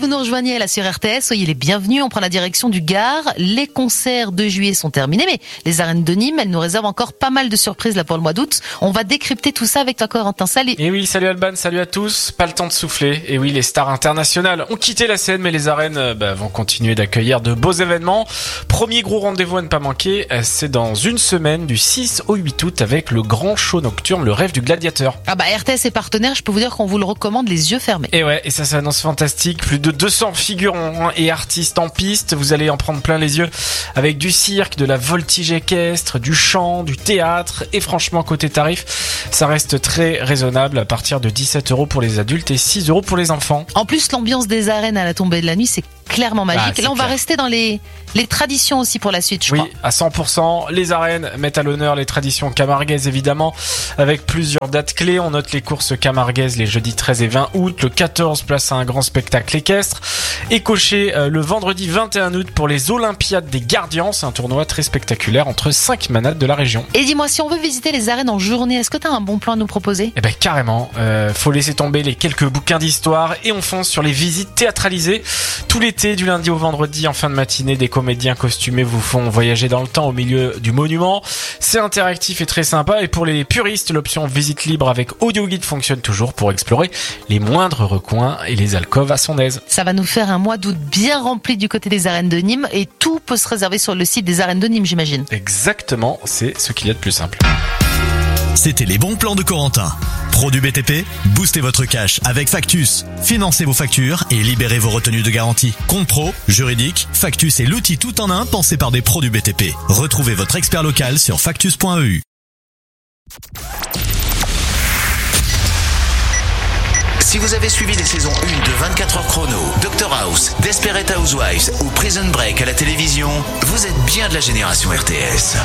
vous nous rejoignez là sur RTS, soyez les bienvenus. On prend la direction du Gard. Les concerts de juillet sont terminés, mais les arènes de Nîmes, elles nous réservent encore pas mal de surprises là pour le mois d'août. On va décrypter tout ça avec toi, Corentin. Salut. Et oui, salut Alban, salut à tous. Pas le temps de souffler. Et oui, les stars internationales ont quitté la scène, mais les arènes vont continuer d'accueillir de beaux événements. Premier gros rendez-vous à ne pas manquer, c'est dans une semaine, du 6 au 8 août, avec le grand show nocturne, le rêve du gladiateur. Ah bah RTS est partenaire, je peux vous dire qu'on vous le recommande les yeux fermés. Et ouais, et ça s'annonce fantastique. Plus de 200 figurants et artistes en piste. Vous allez en prendre plein les yeux avec du cirque, de la voltige équestre, du chant, du théâtre. Et franchement, côté tarif, ça reste très raisonnable à partir de 17 € pour les adultes et 6 € pour les enfants. En plus, l'ambiance des arènes à la tombée de la nuit, c'est clairement magique. Là, on va rester dans les traditions aussi pour la suite, je crois. Oui, à 100%. Les arènes mettent à l'honneur les traditions camarguaises, évidemment, avec plusieurs dates clés. On note les courses camarguaises les jeudis 13 et 20 août. Le 14, place à un grand spectacle équestre. Et coché le vendredi 21 août pour les Olympiades des Gardiens. C'est un tournoi très spectaculaire entre 5 manades de la région. Et dis-moi, si on veut visiter les arènes en journée, est-ce que tu as un bon plan à nous proposer ? Eh ben carrément. Faut laisser tomber les quelques bouquins d'histoire et on fonce sur les visites théâtralisées. Tout l'été, du lundi au vendredi, en fin de matinée, des comédiens costumés vous font voyager dans le temps au milieu du monument. C'est interactif et très sympa. Et pour les puristes, l'option visite libre avec audio guide fonctionne toujours pour explorer les moindres recoins et les alcôves à son aise. Ça va nous faire un mois d'août bien rempli du côté des arènes de Nîmes et tout peut se réserver sur le site des arènes de Nîmes, j'imagine. Exactement, c'est ce qu'il y a de plus simple. C'était les bons plans de Corentin. Pro du BTP, boostez votre cash avec Factus. Financez vos factures et libérez vos retenues de garantie. Compte pro, juridique, Factus est l'outil tout en un pensé par des pros du BTP. Retrouvez votre expert local sur factus.eu. Si vous avez suivi les saisons 1 de 24 heures chrono, Dr House, Desperate Housewives ou Prison Break à la télévision, vous êtes bien de la génération RTS.